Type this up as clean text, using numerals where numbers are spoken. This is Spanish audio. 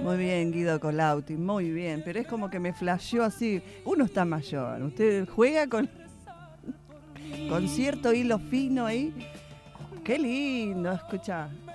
Muy bien, Guido Colauti, muy bien. Pero es como que me flasheó así. Uno está mayor, usted juega con cierto hilo fino ahí. Qué lindo, escucha.